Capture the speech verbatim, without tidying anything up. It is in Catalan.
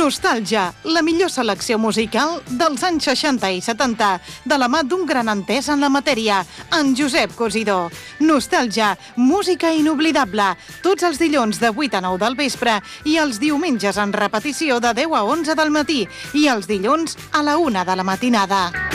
Nostàlgia, la millor selecció musical dels anys seixanta i setanta, de la mà d'un gran entès en la matèria, en Josep Cosidó. Nostàlgia, música inoblidable, tots els dilluns de vuit a nou del vespre i els diumenges en repetició de deu a onze del matí i els dilluns a la una de la matinada.